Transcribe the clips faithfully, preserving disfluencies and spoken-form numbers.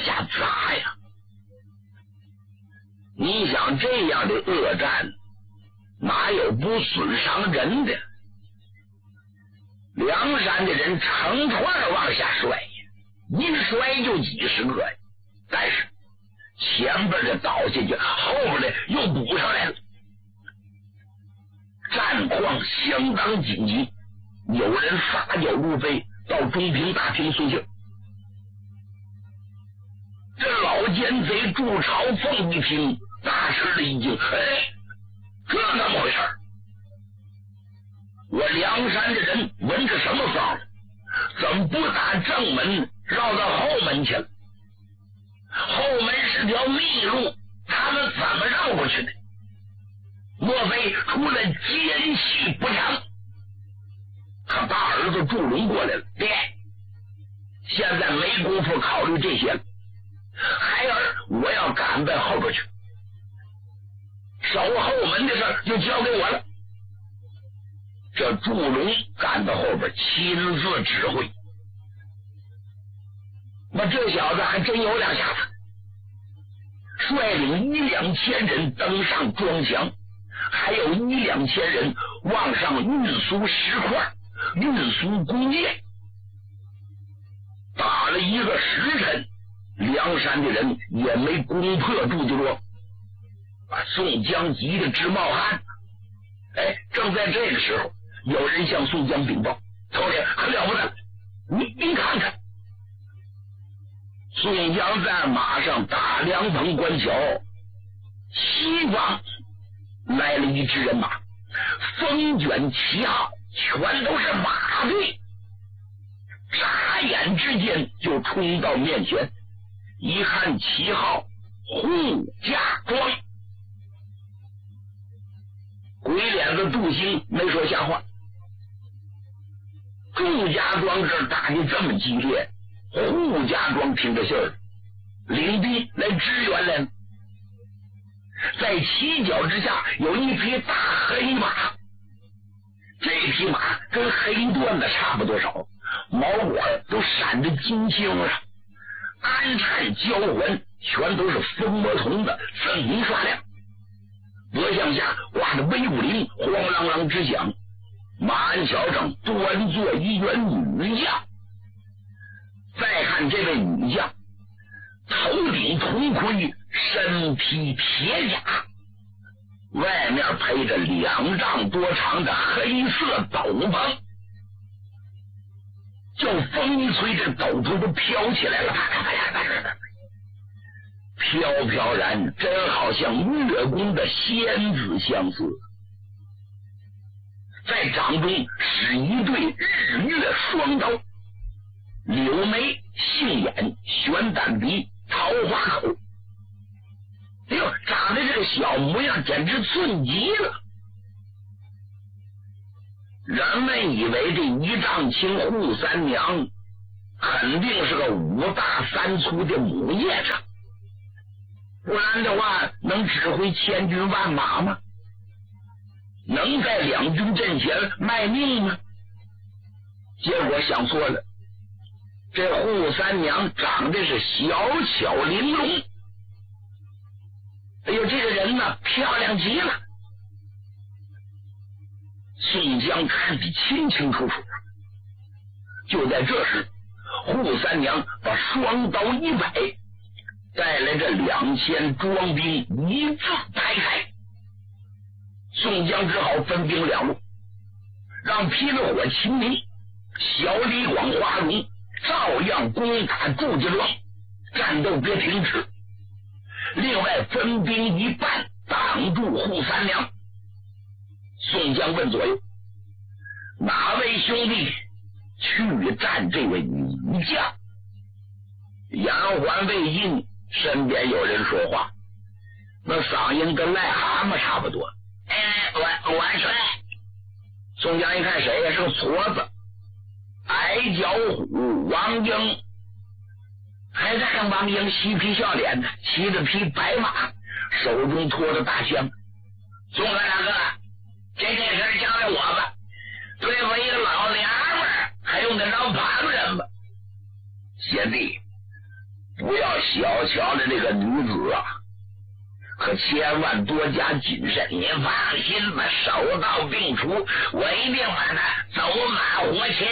下砸呀！你想这样的恶战，哪有不损伤人的？梁山的人成串往下摔呀，一摔就几十个呀。但是前边的倒下去，后边的又补上来了，战况相当紧急。有人撒脚入飞到中平大厅送信，这老奸贼祝朝凤一听，大吃了一惊，哎，这怎么回事？我梁山的人闻着什么风，怎么不打正门绕到后门去了？后门是条密路，他们怎么绕过去的？莫非出了奸细不成？他大儿子祝龙过来了，爹，现在没工夫考虑这些了，孩儿我要赶到后边去，守后门的事儿就交给我了。这祝龙赶到后边亲自指挥，那这小子还真有两下子，率领一两千人登上庄墙，还有一两千人往上运输石块，运输工业。打了一个时辰，梁山的人也没攻破祝家庄，把宋江急得直冒汗。哎，正在这个时候，有人向宋江禀报：“头领，可了不得，你你看看。”宋江在马上打两棚关桥，西方来了一支人马，风卷旗号，全都是马队，眨眼之间就冲到面前，一看旗号，护家庄。鬼脸子杜兴没说瞎话，祝家庄这打的这么激烈，护家庄听着信儿，领兵来支援来了。在犄角之下有一匹大黑马，这匹马跟黑缎子差不多少，毛管都闪着金青啊，鞍颤交环全都是风魔铜的，锃明刷亮。脖项下挂着威武铃，晃啷啷直响。马鞍桥上端坐一员女将，再看这位女将，头顶铜盔，身披铁甲，外面配着两丈多长的黑色斗篷，就风一吹，这斗篷都飘起来了，啪啪啪啪啪啪，飘飘然，真好像月宫的仙子相似。在掌中使一对日月双刀，柳眉杏眼，悬胆鼻，桃花口，哎呦，长得这个小模样简直寸极了。人们以为这一丈青扈三娘肯定是个五大三粗的母夜叉，不然的话能指挥千军万马吗？能在两军阵前卖命吗？结果想错了，这扈三娘长得是小巧玲珑，哎呦，这个人呢漂亮极了。宋江看得清清楚楚。就在这时，扈三娘把双刀一摆，带来这两千庄兵一字排开。宋江只好分兵两路，让霹雳火、秦明、小李广、花荣照样攻打祝家庄，战斗别停止。另外分兵一半挡住扈三娘。宋江问左右：“哪位兄弟去战这位女将？”杨环未应，身边有人说话，那嗓音跟癞蛤蟆差不多。哎，我我去。宋江一看谁呀？是个矬子，矮脚虎王英。还在看王英嬉皮笑脸的，骑着匹白马，手中托着大枪。宋哥大哥，这件事交给我吧，对付一个老娘们儿还用得着旁人吗？贤弟， 不要小瞧了这个女子啊，可千万多加谨慎。您放心吧，手到病除，我一定把他走马活擒。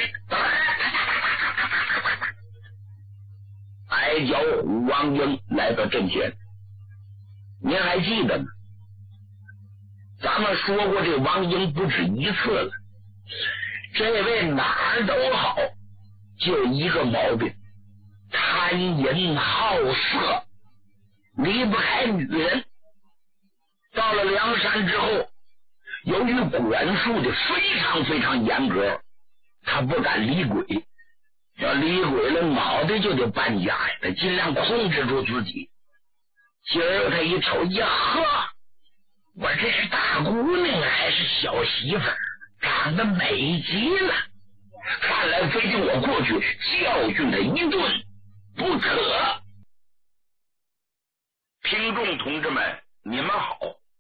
矮脚虎王英来到阵前，您还记得吗？咱们说过这王英不止一次了，这位哪儿都好，就一个毛病，贪淫好色，离不开女人。到了梁山之后，由于管束的非常非常严格，他不敢离鬼，要离鬼了脑袋就得搬家呀，他尽量控制住自己。今儿他一瞅呀呵，我这是大姑娘还是小媳妇儿，长得美极了，看来非得我过去教训他一顿不可。听众同志们，你们好，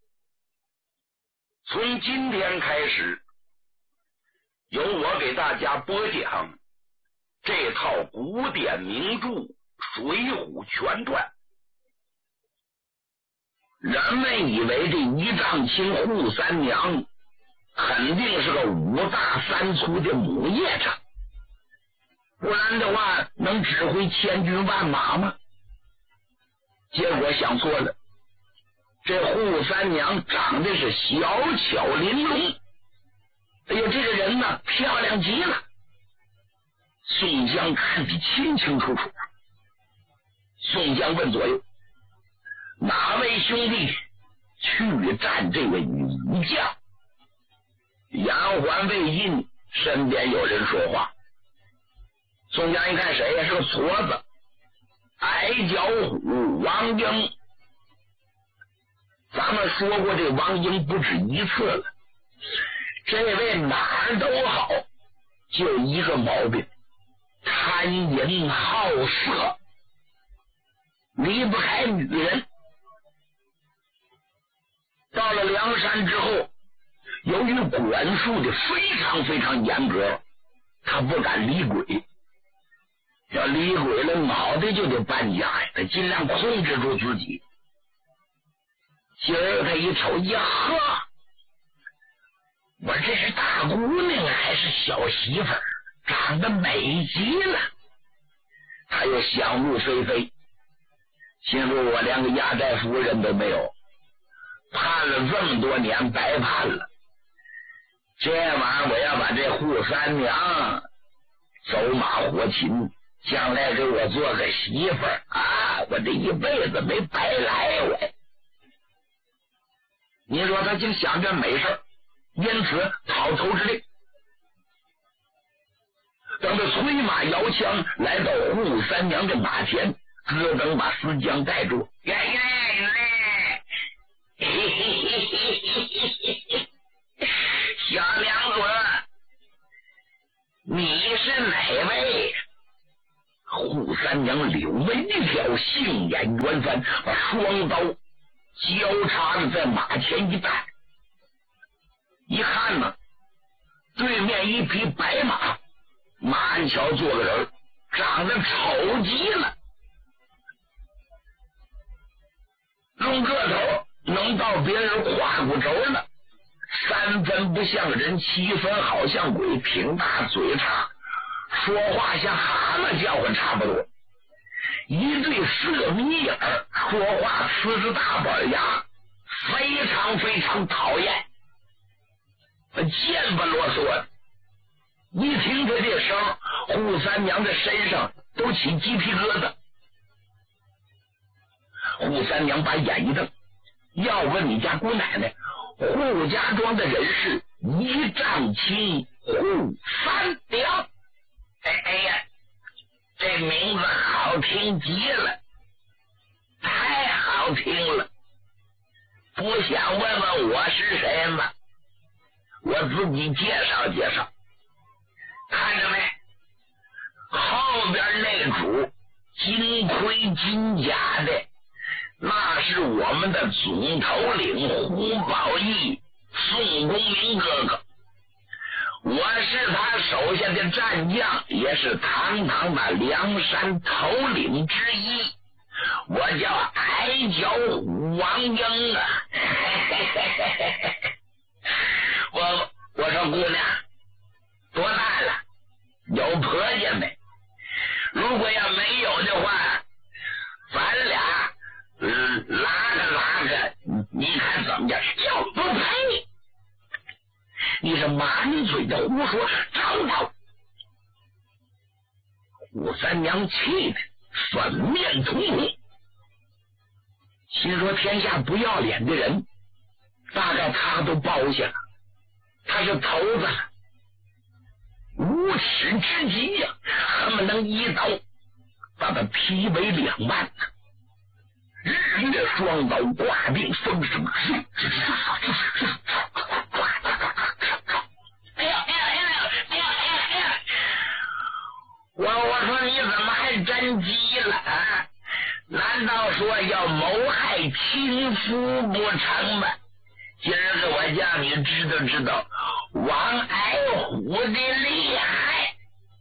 从今天开始，由我给大家播讲这套古典名著《水浒全传》。人们以为这一丈青扈三娘肯定是个五大三粗的母夜叉，不然的话能指挥千军万马吗？结果想错了，这扈三娘长得是小巧玲珑，哎呦，这个人呢漂亮极了。宋江看得清清楚楚。宋江问左右，哪位兄弟去战这位女将？杨环未尽，身边有人说话。宋江一看，谁呀？是个矬子，矮脚虎王英。咱们说过这王英不止一次了，这位哪儿都好，就一个毛病，贪淫好色，离不开女人。到了梁山之后，由于管束的非常非常严格，他不敢离鬼，要离鬼了脑袋就得搬家呀，他尽量控制住自己。今儿他一瞅呀呵，我这是大姑娘还是小媳妇儿，长得美极了。他又想入非非，心说我连个压寨夫人都没有，判了这么多年白判了，这玩意儿我要把这扈三娘走马活擒，将来给我做个媳妇儿啊，我这一辈子没白来我。你说他竟想这美事，因此讨头之令。等他催马摇枪来到扈三娘的马前，咯噔把思江带住。呀呀呀！小娘子，你是哪位？扈三娘柳眉一挑，杏眼圆翻，把双刀交叉的在马前一带，一看呢，对面一匹白马，马鞍桥坐个人，长得丑极了，论个头能到别人胯骨轴了，三分不像人，七分好像鬼，挺大嘴叉，说话像蛤蟆叫唤差不多，一对色眯眼，说话呲着大板牙，非常非常讨厌，贱不啰嗦的。一听他这声，扈三娘的身上都起鸡皮疙瘩。扈三娘把眼一瞪，要问你家姑奶奶，扈家庄的人是一丈青扈三娘。哎哎呀，这名字好听极了，太好听了，不想问问我是谁吗？我自己介绍介绍，看着没，后边那主金盔金甲的，那是我们的总头领胡宝义，宋公明哥哥。我是他手下的战将，也是堂堂的梁山头领之一。 我叫矮脚虎王英啊。我我说姑娘多大了？有婆家没？如果要没有的话，咱俩嗯拉个拉个，你看怎么样？要不赔！你是满嘴的胡说找到！扈三娘气的粉面通红，心说天下不要脸的人，大概他都包下了，他是头子了，无耻之极呀、啊，恨不能一刀把他劈为两半呢。日月双刀挂定风声，哎呀哎呀哎呀哎呀哎呀！我我说你怎么还真急了啊？难道说要谋害亲夫不成吗？今儿个我叫你知道知道王矮虎的厉害。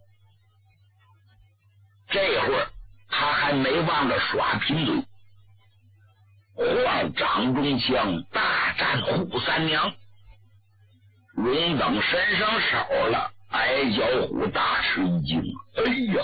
这会儿他还没忘了耍贫嘴，晃掌中枪，大战扈三娘。龙等伸上手了，矮脚虎大吃一惊，哎呀！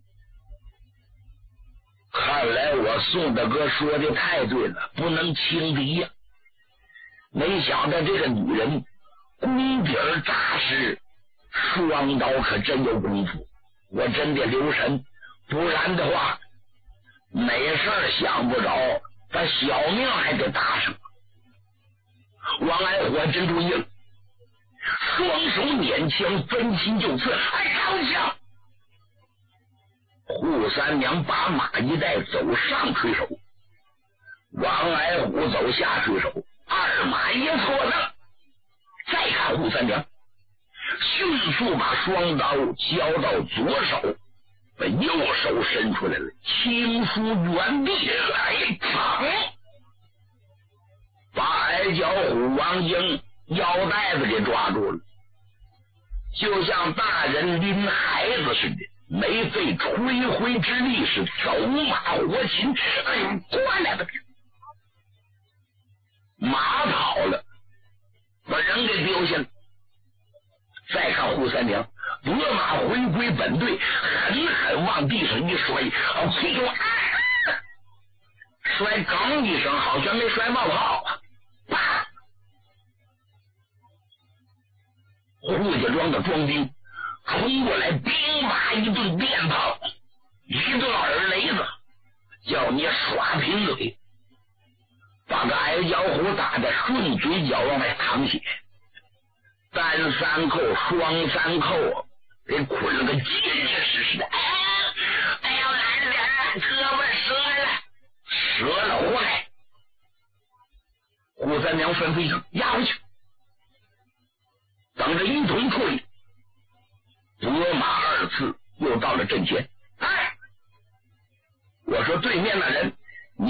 看来我宋大哥说的太对了，不能轻敌呀、啊！没想到这个女人功底儿扎实，双刀可真有功夫，我真得留神，不然的话没事想不着，把小命还得搭上。王矮虎真注意了，双手捻枪，分心就刺，哎，高枪！扈三娘把马一带，走上推手，王矮虎走下推手，二马一错子。再看扈三娘，迅速把双刀交到左手，把右手伸出来了，轻舒原地，哎，砰！把矮脚虎王英腰带子给抓住了，就像大人拎孩子似的，没费吹灰之力，是走马活擒。哎呦，过来吧！马跑了，把人给丢下了。再看扈三娘，拨马回归本队，狠狠往地上一摔，哦，气我！摔刚一声，好像没摔冒泡啊！啪！扈家庄的庄兵冲过来，兵马一顿鞭炮，一顿耳雷子，叫你耍贫嘴，把个矮脚虎打得顺嘴角往外淌血，单三扣双三扣给捆了个结结实实的。哎哎呀，来着点啊，胳膊折了，折了活该！扈三娘吩咐一声，压回去，等着一同处理。拨马二次又到了阵前。哎，我说对面那人